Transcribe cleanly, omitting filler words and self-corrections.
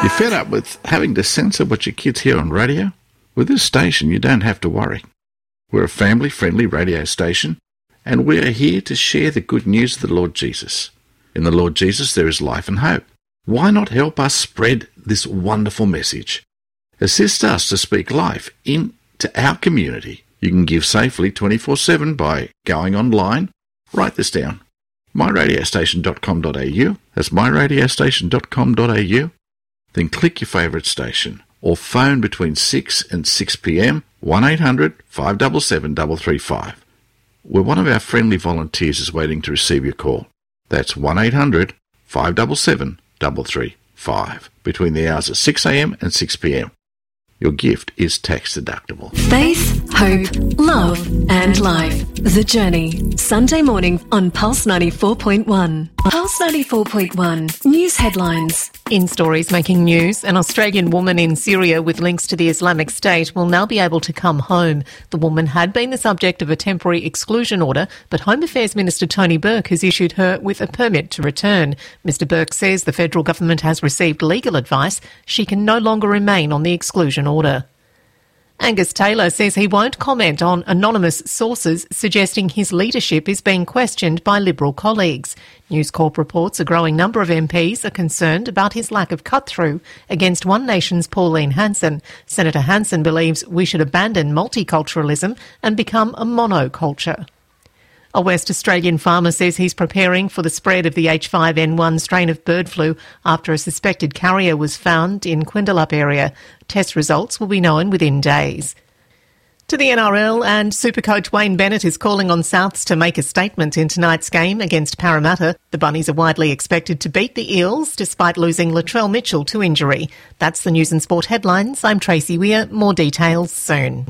You're fed up with having to censor what your kids hear on radio? With this station, you don't have to worry. We're a family-friendly radio station, and we are here to share the good news of the Lord Jesus. In the Lord Jesus, there is life and hope. Why not help us spread this wonderful message? Assist us to speak life into our community. You can give safely 24/7 by going online. Write this down. myradiostation.com.au. That's myradiostation.com.au. Then click your favourite station or phone between 6 and 6 p.m. 1-800-577-335. Where one of our friendly volunteers is waiting to receive your call. That's 1-800-577-335 between the hours of 6 a.m. and 6 p.m. Your gift is tax deductible. Faith, hope, love and life. The Journey. Sunday morning on Pulse 94.1. Pulse 94.1. News headlines. In stories making news, an Australian woman in Syria with links to the Islamic State will now be able to come home. The woman had been the subject of a temporary exclusion order, but Home Affairs Minister Tony Burke has issued her with a permit to return. Mr Burke says the federal government has received legal advice. She can no longer remain on the exclusion order. Angus Taylor says he won't comment on anonymous sources suggesting his leadership is being questioned by Liberal colleagues. News Corp reports a growing number of MPs are concerned about his lack of cut-through against One Nation's Pauline Hanson. Senator Hanson believes we should abandon multiculturalism and become a monoculture. A West Australian farmer says he's preparing for the spread of the H5N1 strain of bird flu after a suspected carrier was found in Quindalup area. Test results will be known within days. To the NRL, and Supercoach Wayne Bennett is calling on Souths to make a statement in tonight's game against Parramatta. The Bunnies are widely expected to beat the Eels despite losing Latrell Mitchell to injury. That's the News and Sport headlines. I'm Tracy Weir. More details soon.